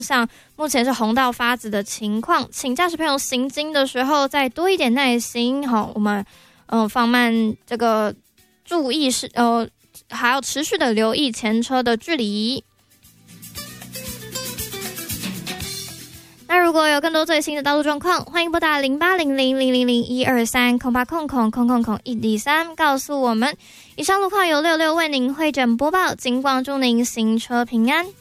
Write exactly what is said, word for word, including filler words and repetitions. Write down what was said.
上目前是红到发紫的情况，请驾驶朋友行经的时候再多一点耐心。好，我们嗯、呃、放慢这个注意是呃还要持续的留意前车的距离。那如果有更多最新的道路状况，欢迎拨打零八零零零零零一二三空八空空空空空一零三告诉我们。以上路况由六六为您会诊播报，尽管祝您行车平安。